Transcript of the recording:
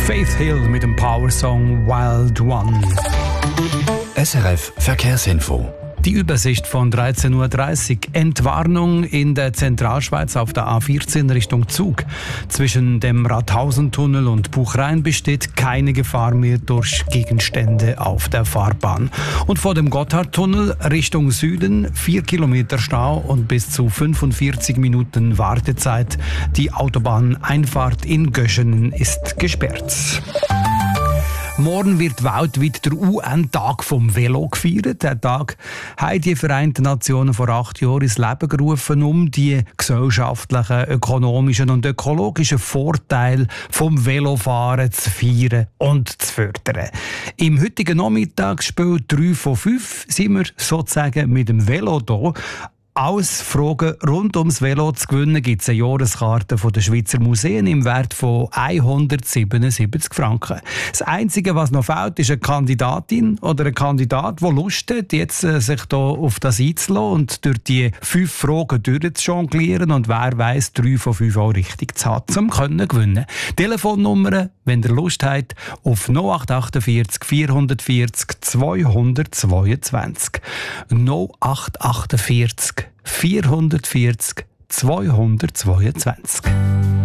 Faith Hill mit dem Powersong Wild One. SRF Verkehrsinfo. Die Übersicht von 13.30 Uhr. Entwarnung in der Zentralschweiz auf der A14 Richtung Zug. Zwischen dem Rathausentunnel und Buchrhein besteht keine Gefahr mehr durch Gegenstände auf der Fahrbahn. Und vor dem Gotthardtunnel Richtung Süden 4 Kilometer Stau und bis zu 45 Minuten Wartezeit. Die Autobahneinfahrt in Göschenen ist gesperrt. Morgen wird weltweit der UN-Tag vom Velo gefeiert. Der Tag haben die Vereinten Nationen vor 8 Jahren ins Leben gerufen, um die gesellschaftlichen, ökonomischen und ökologischen Vorteile vom Velofahren zu feiern und zu fördern. Im heutigen Nachmittagsspiel 3 von 5 sind wir sozusagen mit dem Velo hier. Alles Fragen rund ums Velo zu gewinnen gibt es eine Jahreskarte von den Schweizer Museen im Wert von 177 Franken. Das Einzige, was noch fehlt, ist eine Kandidatin oder ein Kandidat, der Lust hat, jetzt sich hier auf das einzulassen und durch die 5 Fragen durchzujonglieren und wer weiss, 3 von 5 auch richtig zu haben, um zu gewinnen. Telefonnummer, wenn ihr Lust habt, auf 0848 440 222. 0848 440 222.